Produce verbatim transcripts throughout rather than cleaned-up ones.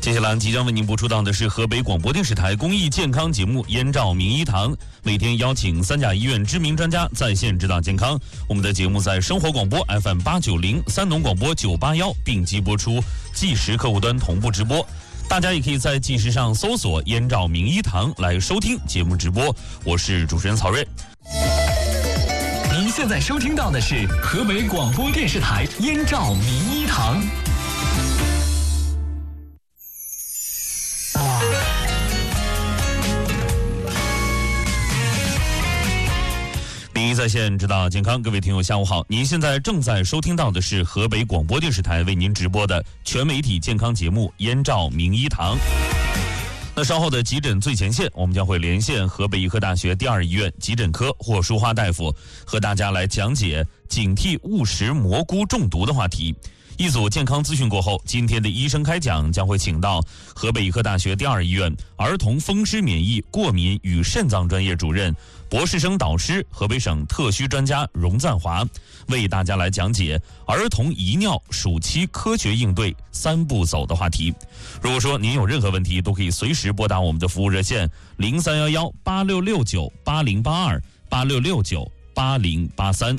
接下来即将为您播出到的是河北广播电视台公益健康节目《燕赵名医堂》，每天邀请三甲医院知名专家在线指导健康。我们的节目在生活广播 F M 八九零、三农广播九八幺并机播出，即时客户端同步直播。大家也可以在即时上搜索“燕赵名医堂”来收听节目直播。我是主持人曹睿。 您现在收听到的是河北广播电视台《燕赵名医堂》。 名医在线指导健康，各位听友下午好，您现在正在收听到的是河北广播电视台为您直播的全媒体健康节目《燕赵名医堂》。那稍后的急诊最前线，我们将会连线河北医科大学第二医院急诊科霍淑花大夫，和大家来讲解警惕误食蘑菇中毒的话题。一组健康资讯过后，今天的医生开讲将会请到河北医科大学第二医院儿童风湿免疫过敏与肾脏专业主任、博士生导师、河北省特需专家荣赞华，为大家来讲解儿童遗尿暑期科学应对三步走的话题。如果说您有任何问题，都可以随时拨打我们的服务热线零三幺幺八六六九八零八二八六六九八零八三。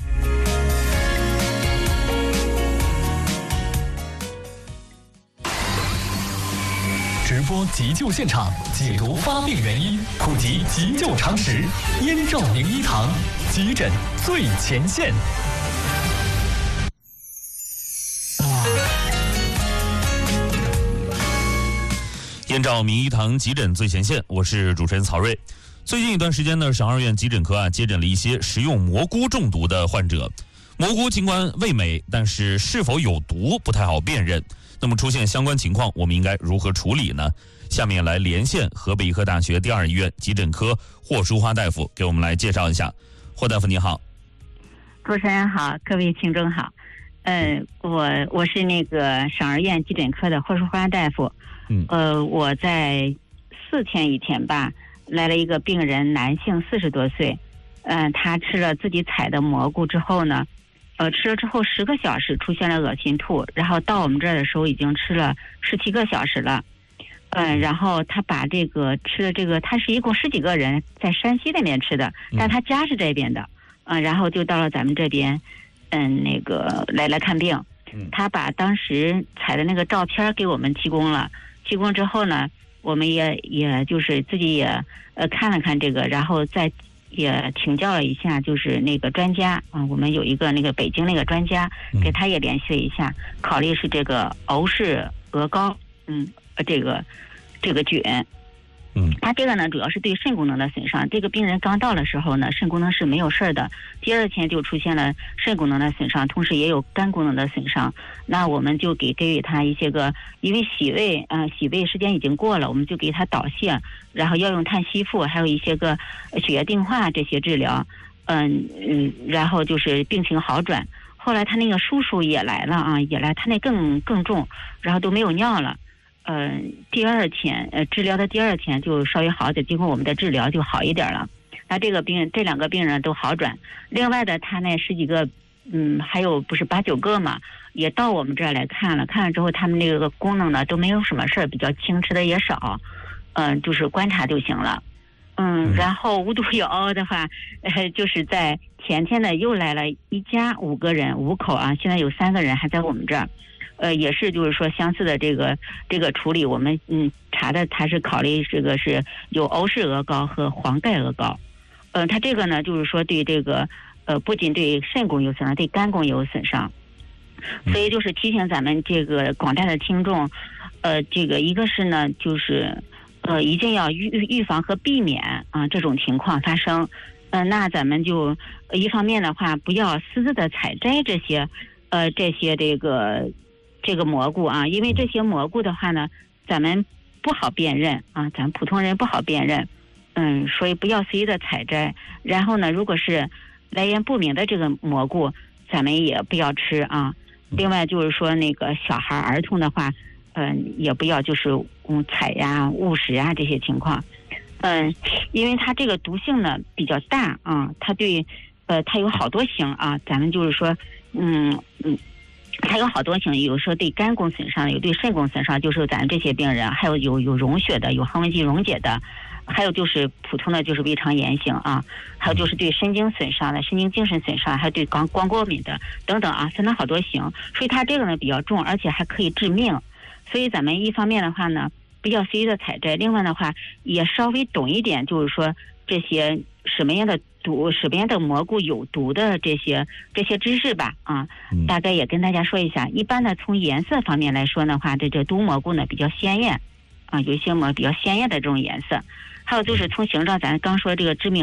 直播急救现场，解读发病原因，普及急救常识。燕赵名医堂，急诊最前线。 燕赵名医堂急诊最前线，我是主持人曹睿。最近一段时间呢，省二院急诊科啊接诊了一些食用蘑菇中毒的患者。蘑菇尽管味美，但是是否有毒不太好辨认。那么出现相关情况，我们应该如何处理呢？下面来连线河北医科大学第二医院急诊科霍淑花大夫，给我们来介绍一下。霍大夫你好。 主持人好，各位听众好。呃，我我是那个省二院急诊科的霍淑花大夫。嗯。呃，我在四天以前吧，来了一个病人，男性，四十多岁。嗯、呃，他吃了自己采的蘑菇之后呢。呃，吃了之后十个小时出现了恶心吐，然后到我们这儿的时候已经吃了十七个小时了。嗯、呃，然后他把这个吃的这个，他是一共十几个人在山西那边吃的，但他家是这边的。嗯、呃，然后就到了咱们这边，嗯，那个来来看病。他把当时采的那个照片给我们提供了，提供之后呢，我们也也就是自己也呃看了看这个，然后再。也请教了一下，就是那个专家啊，我们有一个那个北京那个专家，给他也联系了一下，考虑是这个欧氏鹅膏，嗯，这个这个菌，嗯，他这个呢主要是对肾功能的损伤。这个病人刚到的时候呢，肾功能是没有事儿的，第二天就出现了肾功能的损伤，同时也有肝功能的损伤。那我们就给给予他一些个，因为洗胃啊、呃，洗胃时间已经过了，我们就给他导泻。然后要用碳吸附，还有一些个血液净化这些治疗，嗯嗯，然后就是病情好转。后来他那个叔叔也来了啊，也来，他那更更重，然后都没有尿了。嗯、呃，第二天呃治疗的第二天就稍微好点，经过我们的治疗就好一点了。那这个病这两个病人都好转。另外的他那十几个，嗯，还有不是八九个嘛，也到我们这儿来看了，看了之后他们那个功能呢都没有什么事儿，比较轻，吃的也少。嗯，就是观察就行了。嗯，然后无独有偶的话，呃，就是在前天呢又来了一家五个人五口啊，现在有三个人还在我们这儿，呃，也是就是说相似的这个这个处理，我们嗯查的他是考虑这个是有欧氏鹅膏和黄盖鹅膏，呃，他这个呢就是说对这个呃不仅对肾功有损伤，对肝功也有损伤，所以就是提醒咱们这个广大的听众，呃，这个一个是呢就是。呃，一定要预预防和避免啊这种情况发生。呃，那咱们就一方面的话，不要私自的采摘这些，呃，这些这个这个蘑菇啊，因为这些蘑菇的话呢，咱们不好辨认啊，咱普通人不好辨认，嗯，所以不要随意的采摘。然后呢，如果是来源不明的这个蘑菇，咱们也不要吃啊。另外就是说，那个小孩儿童的话。嗯，也不要就是嗯采呀、误食呀这些情况，嗯，因为它这个毒性呢比较大啊，它对，呃，它有好多型啊，咱们就是说，嗯嗯， 还有好多型，有时候对肝功损伤，有对肾功损伤，就是咱这些病人，还有有有溶血的，有横纹肌溶解的，还有就是普通的就是胃肠炎型啊，还有就是对神经损伤的、神经精神损伤，还有对光光过敏的等等啊，分了好多型。所以它这个呢比较重，而且还可以致命。所以咱们一方面的话呢，比较随意的采摘；另外的话，也稍微懂一点，就是说这些什么样的毒、什么样的蘑菇有毒的这些这些知识吧，啊，大概也跟大家说一下。一般呢，从颜色方面来说的话，这这毒蘑菇呢比较鲜艳，啊，有一些蘑比较鲜艳的这种颜色。还有就是从形状，咱刚说这个致命